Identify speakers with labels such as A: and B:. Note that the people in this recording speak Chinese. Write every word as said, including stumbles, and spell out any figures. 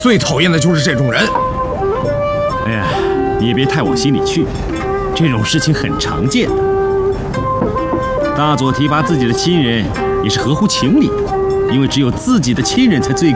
A: 最讨厌的就是这种人。
B: 哎呀，你也别太往心里去，这种事情很常见的。大佐提拔自己的亲人也是合乎情理的，因为只有自己的亲人才最